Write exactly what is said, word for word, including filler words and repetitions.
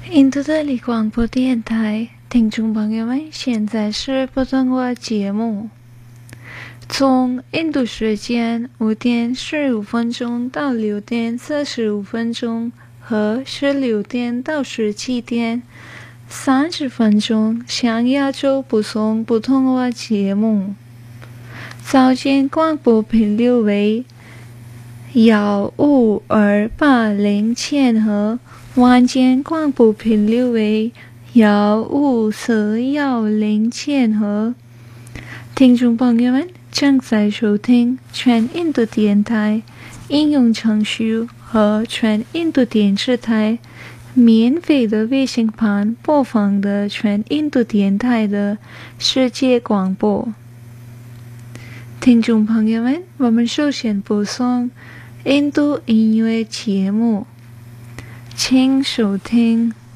印度的立广播电台听众朋友们，现在是普通话节目。从印度时间五点十五分钟到六点四十五分钟和十六点到十七点三十分钟向亚洲播送普通话节目。早间广播频率为幺五二八零千赫，晚间广播频率为幺五四幺零千赫。听众朋友们，正在收听全印度电台应用程序和全印度电视台免费的卫星盘播放的全印度电台的世界广播。听众朋友们，我们首先播送印度音乐节目，请收听。